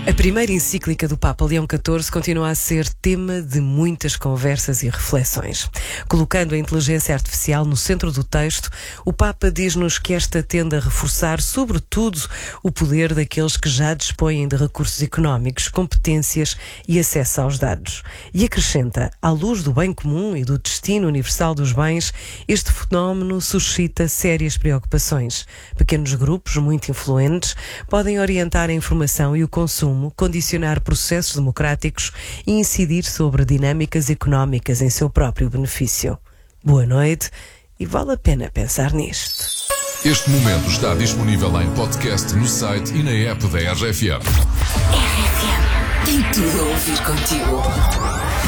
A primeira encíclica do Papa Leão XIV continua a ser tema de muitas conversas e reflexões. Colocando a inteligência artificial no centro do texto, o Papa diz-nos que esta tende a reforçar, sobretudo, o poder daqueles que já dispõem de recursos económicos, competências e acesso aos dados. E acrescenta, à luz do bem comum e do destino universal dos bens, este fenómeno suscita sérias preocupações. Pequenos grupos, muito influentes, podem orientar a informação e o consumo, condicionar processos democráticos e incidir sobre dinâmicas económicas em seu próprio benefício. Boa noite e vale a pena pensar nisto. Este momento está disponível em podcast no site e na app da RFM. RFM tem tudo a ouvir contigo.